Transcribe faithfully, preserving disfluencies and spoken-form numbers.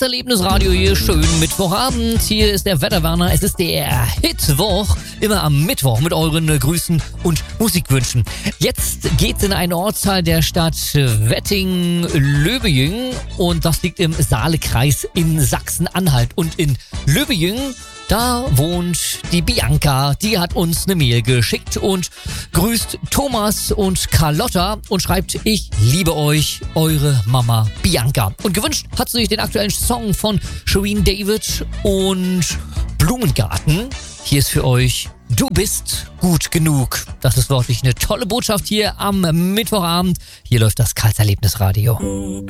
Erlebnisradio hier, schön Mittwochabend. Hier ist der Wetterwarner. Es ist der Hitwoch, immer am Mittwoch mit euren Grüßen und Musikwünschen. Jetzt geht's in einen Ortsteil der Stadt Wettingen-Löbejüng und das liegt im Saalekreis in Sachsen-Anhalt. Und in Löbejüng, da wohnt die Bianca, die hat uns eine Mail geschickt und grüßt Thomas und Carlotta und schreibt: Ich liebe euch, eure Mama Bianca. Und gewünscht hat sie sich den aktuellen Song von Shirin David und Blumengarten. Hier ist für euch Du bist gut genug. Das ist wirklich eine tolle Botschaft hier am Mittwochabend. Hier läuft das Karls Erlebnisradio.